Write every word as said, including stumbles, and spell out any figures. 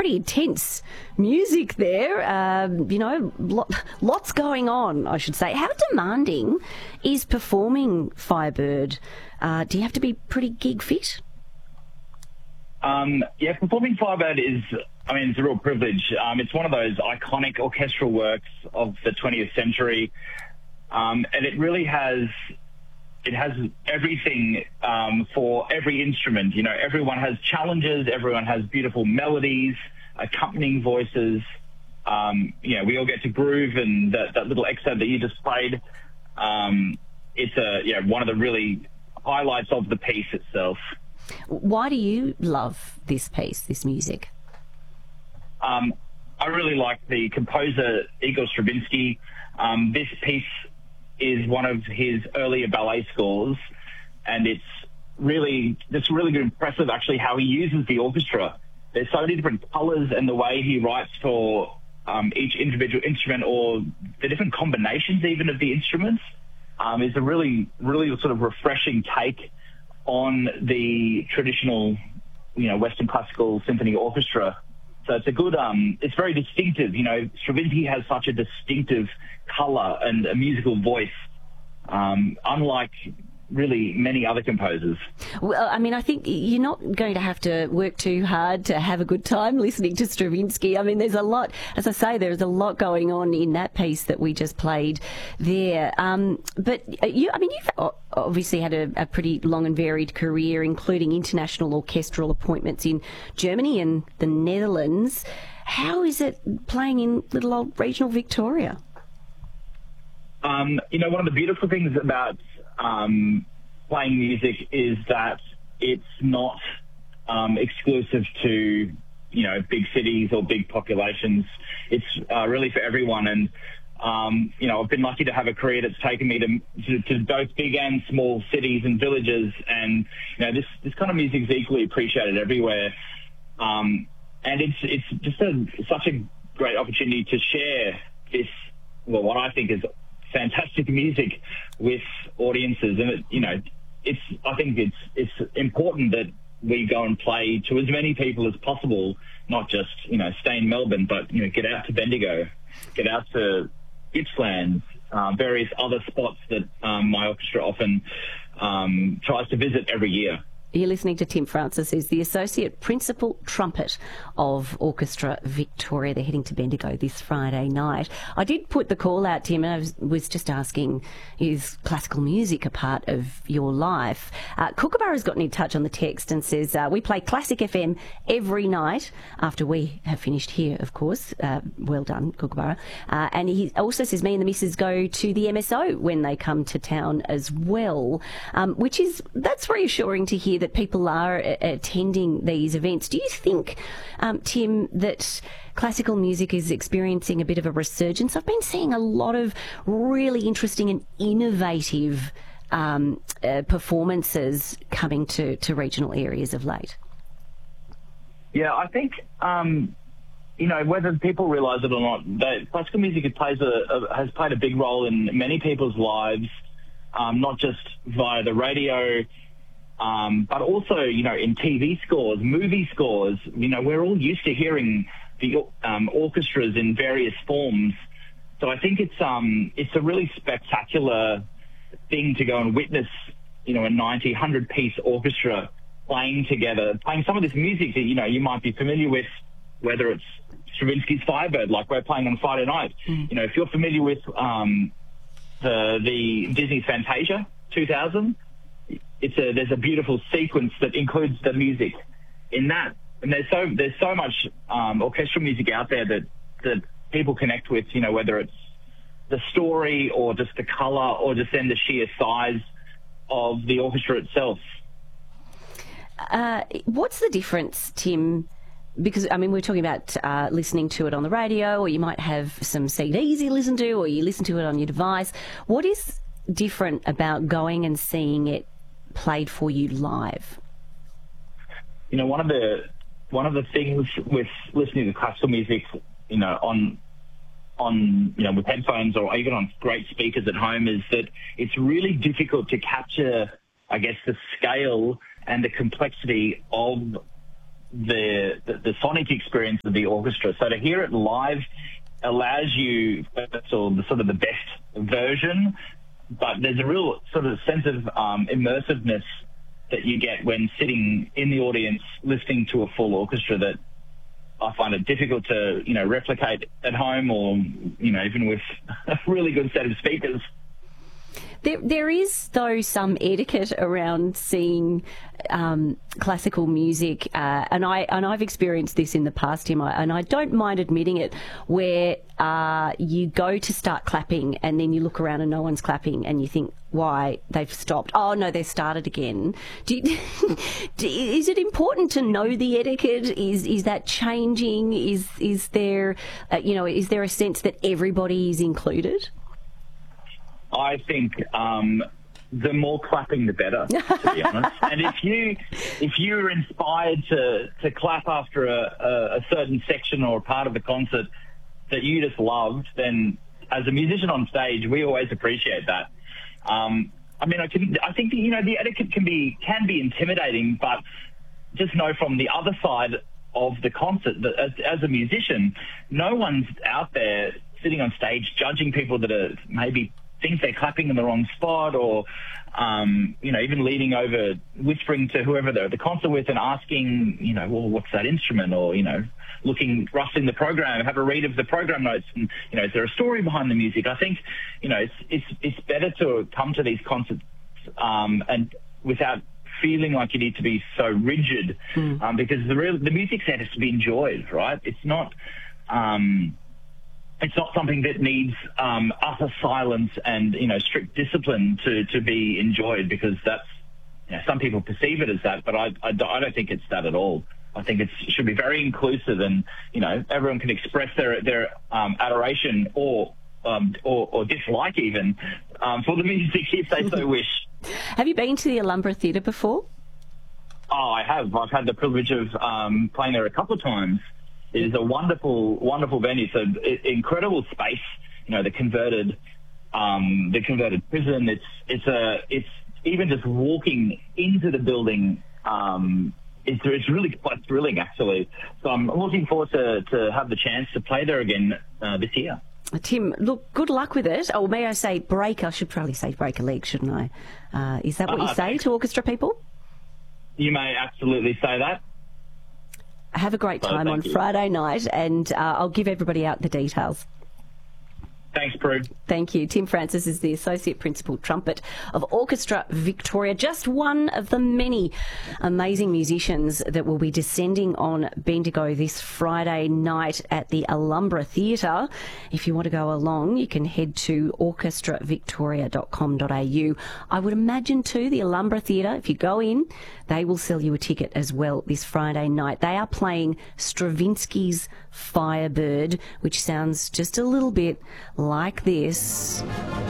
pretty intense music there. Um, you know, lot, lots going on, I should say. How demanding is performing Firebird? Uh, do you have to be pretty gig fit? Um, yeah, performing Firebird is, I mean, it's a real privilege. Um, it's one of those iconic orchestral works of the twentieth century, um, and it really has, it has everything um, for every instrument. You know, everyone has challenges, everyone has beautiful melodies, accompanying voices. Um, you know, we all get to groove, and that, that little excerpt that you just played, um, it's a, yeah, one of the really highlights of the piece itself. Why do you love this piece, this music? Um, I really like the composer Igor Stravinsky. Um, this piece is one of his earlier ballet scores, and it's really, it's really impressive actually how he uses the orchestra. There's so many different colours, and the way he writes for um, each individual instrument, or the different combinations even of the instruments, um, is a really, really sort of refreshing take on the traditional, you know, Western classical symphony orchestra. So it's a good, um, it's very distinctive. You know, Stravinsky has such a distinctive colour and a musical voice, um, unlike really many other composers. Well, I mean, I think you're not going to have to work too hard to have a good time listening to Stravinsky. I mean, there's a lot, as I say, there's a lot going on in that piece that we just played there. Um, but you, I mean, you've obviously had a, a pretty long and varied career, including international orchestral appointments in Germany and the Netherlands. How is it playing in little old regional Victoria? Um, you know, one of the beautiful things about Um, playing music is that it's not um, exclusive to, you know, big cities or big populations. It's uh, really for everyone. And, um, you know, I've been lucky to have a career that's taken me to, to, to both big and small cities and villages. And, you know, this, this kind of music is equally appreciated everywhere. Um, and it's, it's just a, such a great opportunity to share this, well, what I think is fantastic music with audiences. And it, you know, it's, I think it's it's important that we go and play to as many people as possible, not just, you know, stay in Melbourne, but, you know, get out to Bendigo, get out to Gippsland, um, various other spots that um, my orchestra often um, tries to visit every year. You're listening to Tim Francis, who's the Associate Principal Trumpet of Orchestra Victoria. They're heading to Bendigo this Friday night. I did put the call out, Tim, and I was, was just asking, is classical music a part of your life? Uh, Kookaburra's gotten in touch on the text and says, uh, we play Classic F M every night after we have finished here, of course. Uh, well done, Kookaburra. Uh, and he also says, me and the missus go to the M S O when they come to town as well, um, which is, that's reassuring to hear that people are a- attending these events. Do you think, um, Tim, that classical music is experiencing a bit of a resurgence? I've been seeing a lot of really interesting and innovative um, uh, performances coming to, to regional areas of late. Yeah, I think, um, you know, whether people realise it or not, that classical music plays a, a, has played a big role in many people's lives, um, not just via the radio, Um, but also, you know, in T V scores, movie scores. You know, we're all used to hearing the um, orchestras in various forms. So I think it's um, it's a really spectacular thing to go and witness, you know, a ninety, one hundred piece orchestra playing together, playing some of this music that, you know, you might be familiar with, whether it's Stravinsky's Firebird, like we're playing on Friday night. Mm. You know, if you're familiar with um, the, the Disney's Fantasia two thousand, It's a, there's a beautiful sequence that includes the music in that. And there's so, there's so much um, orchestral music out there that, that people connect with, you know, whether it's the story or just the colour or just then the sheer size of the orchestra itself. Uh, what's the difference, Tim? Because, I mean, we're talking about uh, listening to it on the radio, or you might have some C Ds you listen to, or you listen to it on your device. What is different about going and seeing it played for you live? You know, one of the one of the things with listening to classical music, you know, on on you know with headphones or even on great speakers at home, is that it's really difficult to capture, I guess, the scale and the complexity of the, the the sonic experience of the orchestra. So to hear it live allows you first of all, the sort of the best version, but there's a real sort of sense of um, immersiveness that you get when sitting in the audience listening to a full orchestra that I find it difficult to, you know, replicate at home or, you know, even with a really good set of speakers. There, there is, though, some etiquette around seeing um, classical music, uh, and I and I've experienced this in the past, Tim, and I don't mind admitting it, where uh, you go to start clapping and then you look around and no one's clapping, and you think, why, they've stopped? Oh no, they've started again. Do you, do, is it important to know the etiquette? Is is that changing? Is is there, uh, you know, is there a sense that everybody is included? I think um, the more clapping, the better, to be honest. And if you if you're inspired to, to clap after a, a, a certain section or part of the concert that you just loved, then as a musician on stage, we always appreciate that. Um, I mean, I, can, I think that, you know, the etiquette can be can be intimidating, but just know from the other side of the concert that as, as a musician, no one's out there sitting on stage judging people that are maybe think they're clapping in the wrong spot, or um, you know, even leaning over, whispering to whoever they're at the concert with and asking, you know, well, what's that instrument? Or, you know, looking, rustling the program, have a read of the program notes, and, you know, is there a story behind the music? I think, you know, it's it's, it's better to come to these concerts um, and without feeling like you need to be so rigid, mm. um, because the real the music set has to be enjoyed, right? It's not. Um, It's not something that needs um, utter silence and, you know, strict discipline to, to be enjoyed, because that's, you know, some people perceive it as that, but I, I, I don't think it's that at all. I think it's, it should be very inclusive, and, you know, everyone can express their their um, adoration or, um, or or dislike even um, for the music if they so wish. Have you been to the Alhambra Theatre before? Oh, I have. I've had the privilege of um, playing there a couple of times. It is a wonderful, wonderful venue. So incredible space. You know, the converted, um, the converted prison. It's it's a it's even just walking into the building. Um, it's it's really quite thrilling, actually. So I'm looking forward to to have the chance to play there again uh, this year. Tim, look, good luck with it. Or may I say break? I should probably say break a leg, shouldn't I? Uh, is that what uh, you say to orchestra people? You may absolutely say that. Have a great time oh, on you. Friday night, and uh, I'll give everybody out the details. Thanks, Prue. Thank you. Tim Francis is the Associate Principal Trumpet of Orchestra Victoria, just one of the many amazing musicians that will be descending on Bendigo this Friday night at the Alhambra Theatre. If you want to go along, you can head to orchestra victoria dot com dot a u. I would imagine too, the Alhambra Theatre, if you go in, they will sell you a ticket as well this Friday night. They are playing Stravinsky's Firebird, which sounds just a little bit like this.